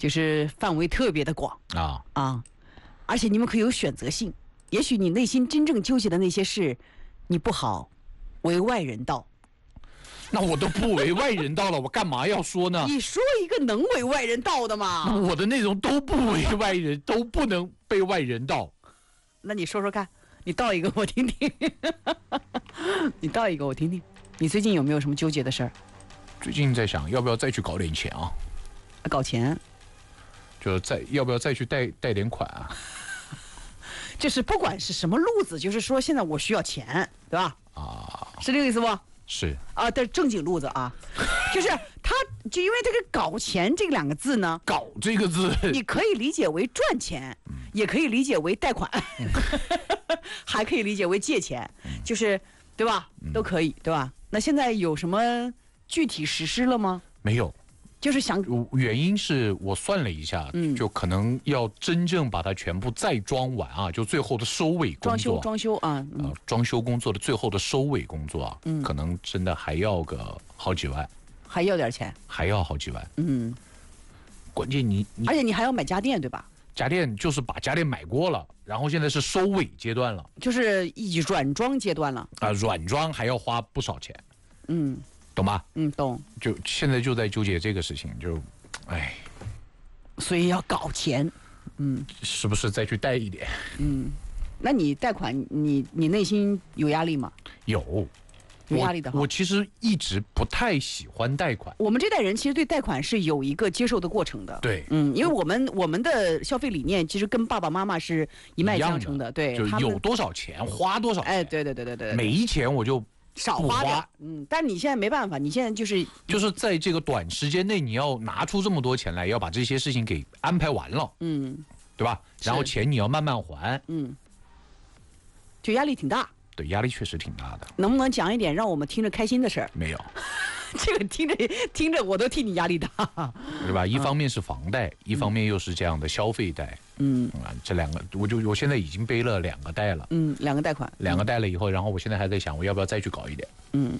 就是范围特别的广啊，而且你们可以有选择性。也许你内心真正纠结的那些事，你不好为外人道。 那我都不为外人道了，我干嘛要说呢？ 你说一个能为外人道的吗？ 那我的内容都不为外人，都不能被外人道。 那你说说看，你道一个我听听。你道一个我听听。你最近有没有什么纠结的事儿？ 最近在想，要不要再去搞点钱啊？ 搞钱？ 就要不要再去贷点款啊？ 就是不管是什么路子，就是说现在我需要钱，对吧？是这个意思不？ 是啊，但正经路子啊，就是他，就因为这个"搞钱"这两个字呢，" 搞"这个字， 你可以理解为赚钱，也可以理解为贷款，还可以理解为借钱，就是对吧？都可以，对吧？那现在有什么具体实施了吗？ 没有。 就是想， 原因是我算了一下，就可能要真正把它全部再装完啊，就最后的收尾工作， 装修啊， 装修工作的最后的收尾工作啊，可能真的还要个好几万， 还要点钱， 还要好几万，关键而且你还要买家电对吧？ 家电就是把家电买过了，然后现在是收尾阶段了， 就是软装阶段了啊，软装还要花不少钱，懂吧？ 懂。 就现在就在纠结这个事情，哎， 所以要搞钱， 是不是再去贷一点？ 那你贷款，你内心有压力吗？ 有压力的。 我其实一直不太喜欢贷款。 我们这代人其实对贷款是有一个接受的过程的。 对， 因为我们的消费理念其实跟爸爸妈妈是一脉相承的。对， 就有多少钱花多少钱。 哎，对， 没钱我就少花点。但你现在没办法，你现在就是在这个短时间内，你要拿出这么多钱来，要把这些事情给安排完了，对吧？然后钱你要慢慢还， 就压力挺大。 对，压力确实挺大的。 能不能讲一点让我们听着开心的事儿？ 没有， 这个听着我都替你压力大， 对吧？一方面是房贷，一方面又是这样的消费贷，这两个，我现在已经背了2个贷了 ，2个贷款 ，2个贷了以后，然后我现在还在想，我要不要再去搞一点？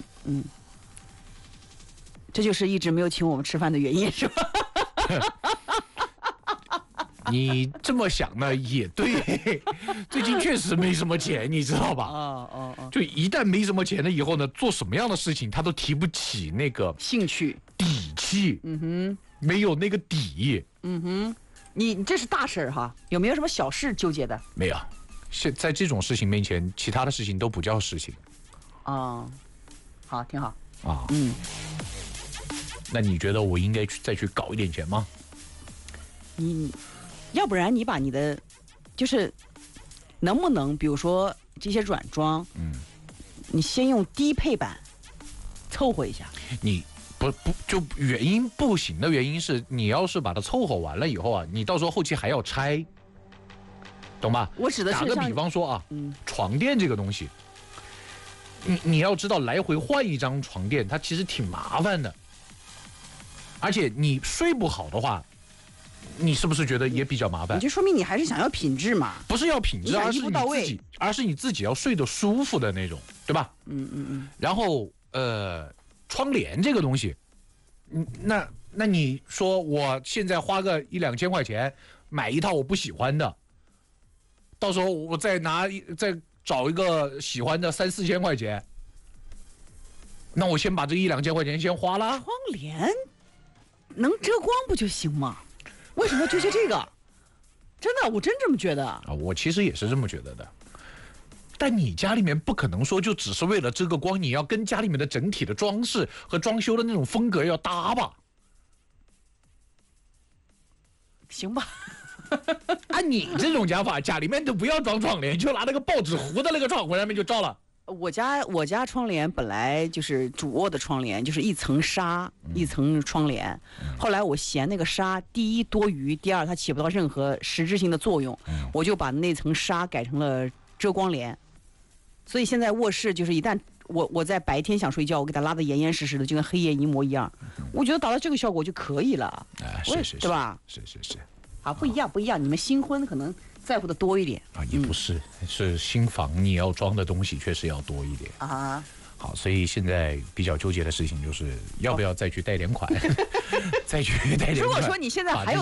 这就是一直没有请我们吃饭的原因，是吧？ 你这么想呢也对，最近确实没什么钱，你知道吧？就一旦没什么钱了以后呢，做什么样的事情他都提不起那个兴趣、 底气，没有那个底， 你这是大事哈，有没有什么小事纠结的？ 没有，在这种事情面前，其他的事情都不叫事情。 好，挺好啊。那你觉得我应该再去搞一点钱吗？ 要不然你把你的，就是能不能比如说这些软装，你先用低配版凑合一下。 你不就原因不行的原因是你要是把它凑合完了以后啊，你到时候后期还要拆，懂吧？ 我指的是打个比方说啊，床垫这个东西，你要知道来回换一张床垫，它其实挺麻烦的，而且你睡不好的话。你是不是觉得也比较麻烦？ 你就说明你还是想要品质嘛？ 不是要品质，而是你自己要睡得舒服的那种，对吧？然后窗帘这个东西，那你说我现在花个1-2千块钱买一套我不喜欢的，到时候我再找一个喜欢的3-4千块钱，那我先把这1-2千块钱先花了。 窗帘能遮光不就行吗？为什么要纠结这个？真的，我真这么觉得啊！ 我其实也是这么觉得的。但你家里面不可能说就只是为了遮个光，你要跟家里面的整体的装饰和装修的那种风格要搭吧？ 行吧。 按你这种讲法，家里面都不要装窗帘，就拿那个报纸糊的那个窗户上面就照了。 我家窗帘本来就是主卧的窗帘，就是一层纱一层窗帘。后来我嫌那个纱第一多余，第二它起不到任何实质性的作用，我就把那层纱改成了遮光帘。所以现在卧室就是一旦我在白天想睡觉，我给它拉得严严实实的，就跟黑夜一模一样。我觉得达到这个效果就可以了。 是， 对吧？ 是。 好，不一样。你们新婚可能在乎的多一点啊，也不是，是新房你要装的东西确实要多一点啊。 好，所以现在比较纠结的事情就是要不要再去贷点款，再去贷点款。 如果说你现在还有